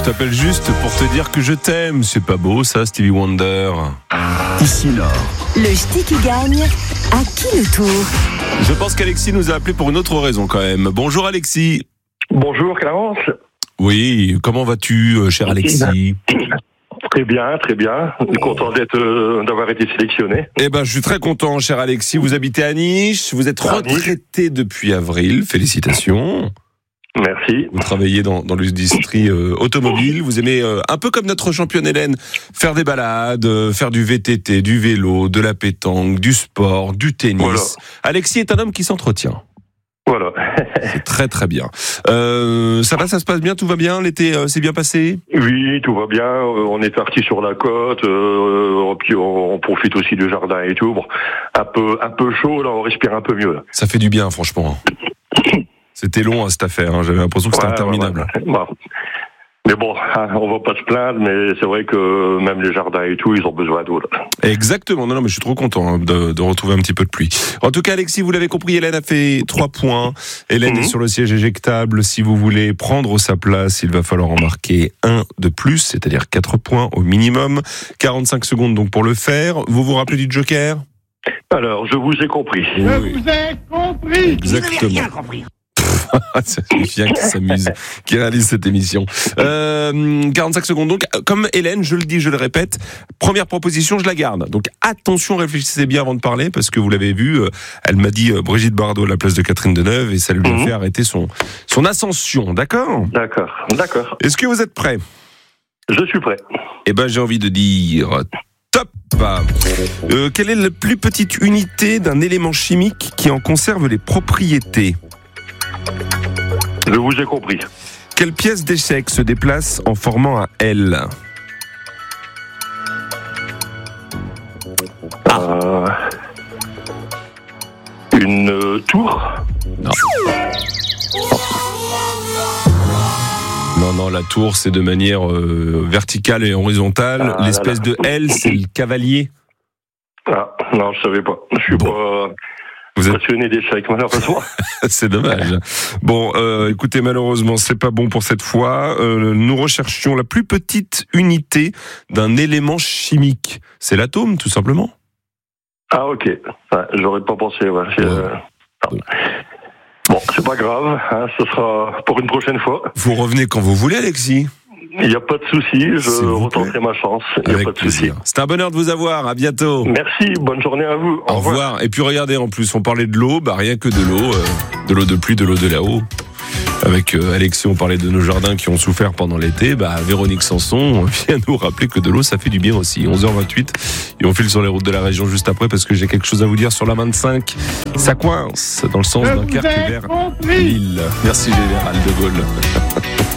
t'appelle juste pour te dire que je t'aime. C'est pas beau ça, Stevie Wonder. Ici Nord. Le ch'ti qui gagne, à qui le tour? Je pense qu'Alexis nous a appelé pour une autre raison quand même. Bonjour Alexis. Bonjour Clarence. Oui, comment vas-tu, cher Alexis? Très bien, très bien. Content d'avoir été sélectionné. Eh ben, je suis très content, cher Alexis. Vous habitez à Nice, vous êtes retraité depuis avril. Félicitations. Merci. Vous travaillez dans l'industrie automobile. Vous aimez, un peu comme notre championne Hélène, faire des balades, faire du VTT, du vélo, de la pétanque, du sport, du tennis. Voilà. Alexis est un homme qui s'entretient. Voilà. C'est très très bien. Ça va, ça se passe bien, tout va bien? L'été s'est bien passé? Oui, tout va bien. On est parti sur la côte. Puis on profite aussi du jardin et tout. Bon, un peu chaud, là, on respire un peu mieux. Là. Ça fait du bien, franchement. C'était long, cette affaire. J'avais l'impression que c'était interminable. Ouais. Bon. Mais bon, on va pas se plaindre, mais c'est vrai que même les jardins et tout, ils ont besoin d'eau. Là. Exactement. Non, mais je suis trop content de retrouver un petit peu de pluie. En tout cas, Alexis, vous l'avez compris, Hélène a fait 3 points. Hélène est sur le siège éjectable. Si vous voulez prendre sa place, il va falloir en marquer 1 de plus, c'est-à-dire 4 points au minimum. 45 secondes donc pour le faire. Vous vous rappelez du joker? Alors, je vous ai compris. Oui. Je vous ai compris. Exactement. Vous n'avez rien compris. C'est Lucien qui s'amuse, qui réalise cette émission. 45 secondes donc. Comme Hélène, je le dis, je le répète, première proposition, je la garde. Donc attention, réfléchissez bien avant de parler, parce que vous l'avez vu, elle m'a dit Brigitte Bardot à la place de Catherine Deneuve, et ça lui a fait arrêter son ascension, d'accord? D'accord. Est-ce que vous êtes prêts? Je suis prêt. Eh ben, j'ai envie de dire top. Quelle est la plus petite unité d'un élément chimique qui en conserve les propriétés? Je vous ai compris. Quelle pièce d'échec se déplace en formant un L? Une tour? Non, la tour, c'est de manière verticale et horizontale. L'espèce de L, c'est le cavalier. Ah, non, je savais pas. Je suis pas... Vous êtes passionné d'échecs, malheureusement. C'est dommage. Bon, écoutez, malheureusement, c'est pas bon pour cette fois. Nous recherchions la plus petite unité d'un élément chimique. C'est l'atome, tout simplement. Ah, ok. Ouais, j'aurais pas pensé. Ouais. Bon, c'est pas grave. Hein, ce sera pour une prochaine fois. Vous revenez quand vous voulez, Alexis. Il n'y a pas de souci. Je retenterai ma chance. Il n'y a Avec pas de plaisir. souci. C'est un bonheur de vous avoir. À bientôt. Merci. Bonne journée à vous. Au revoir. Et puis regardez, en plus, on parlait de l'eau, rien que de l'eau de pluie, de l'eau de là-haut. Avec Alexis, on parlait de nos jardins qui ont souffert pendant l'été. Véronique Sanson vient nous rappeler que de l'eau, ça fait du bien aussi. 11h28. Et on file sur les routes de la région juste après parce que j'ai quelque chose à vous dire sur la 25. Ça coince dans le sens d'un Dunkerque vers Lille. Merci Général de Gaulle.